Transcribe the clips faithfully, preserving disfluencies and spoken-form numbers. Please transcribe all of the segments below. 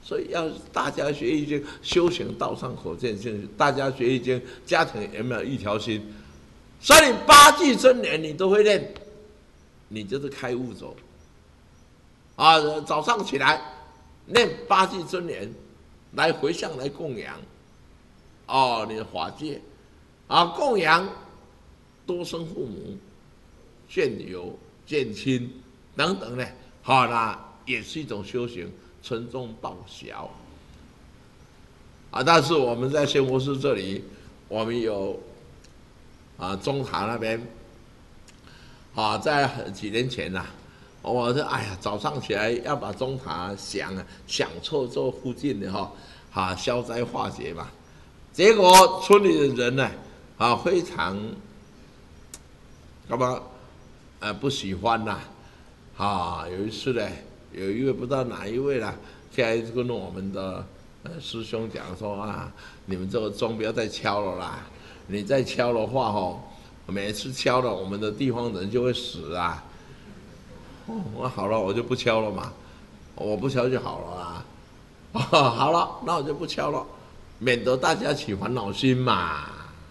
所以要大家学易经，修行道上可见性。大家学易经，家庭有没有一条心？所以你八句真言你都会念，你就是开悟走。啊，早上起来念八句真言，来回向来供养。哦，你的法界，啊，供养多生父母、眷友、眷亲等等呢，好啦，也是一种修行。存中报晓啊！但是我们在仙佛寺这里，我们有啊中塔那边啊，在几年前呐、啊，我说哎呀，早上起来要把中塔想啊想错这附近的哈啊消灾化解嘛。结果村里的人呢啊非常干嘛呃不喜欢呐啊！有一次呢。有一位不知道哪一位啦，现在跟我们的呃师兄讲说啊，你们这个钟不要再敲了啦，你再敲的话吼，每次敲了我们的地方人就会死啊。哦，我好了，我就不敲了嘛，我不敲就好了啦。哦，好了，那我就不敲了，免得大家起烦恼心嘛。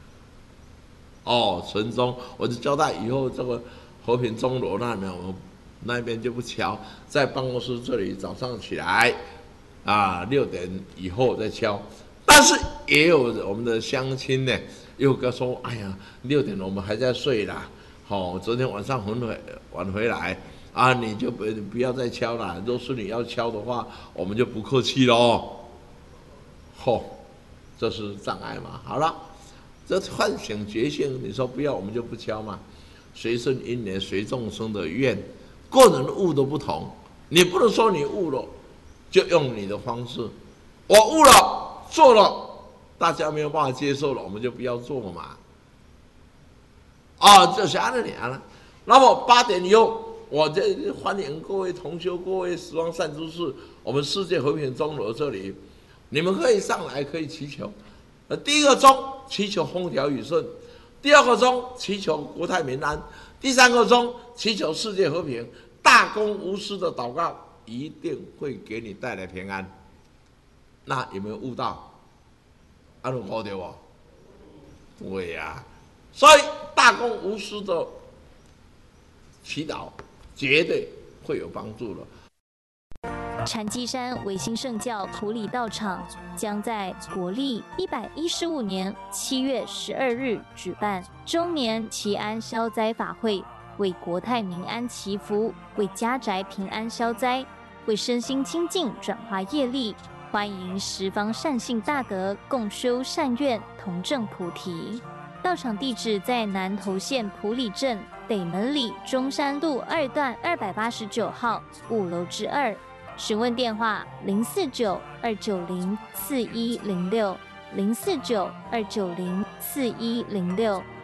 哦，纯钟，我就交代以后这个和平钟楼那边我。那边就不敲，在办公室这里早上起来，啊六点以后再敲。但是也有我们的乡亲呢，又跟说，哎呀，六点我们还在睡啦，好、哦，昨天晚上很晚晚回来啊，你就不不要再敲了。若是你要敲的话，我们就不客气喽。吼、哦，这是障碍嘛？好了，这唤醒觉性，你说不要我们就不敲嘛？随顺因缘，随众生的愿。个人悟都不同，你不能说你悟了，就用你的方式。我悟了，做了，大家没有办法接受了，我们就不要做嘛。啊，这是按理了。那么八点以后，我这欢迎各位同修、各位十方善知识，我们世界和平钟楼这里，你们可以上来，可以祈求。呃，第一个钟祈求风调雨顺，第二个钟祈求国泰民安。第三个钟祈求世界和平，大公无私的祷告一定会给你带来平安。那有没有悟到？按照我的哦，对呀、啊。所以大公无私的祈祷绝对会有帮助的。 禅机山维新圣教普里道场将在国历一百一十五年七月十二日举办周年祈安消灾法会，为国泰民安祈福，为家宅平安消灾，为身心清净转化业力。欢迎十方善信大德共修善愿，同证菩提。道场地址在南投县埔里镇北门里中山路二段二百八十九号五楼之二。询问电话：零四九二九零四一零六零四九二九零四一零六。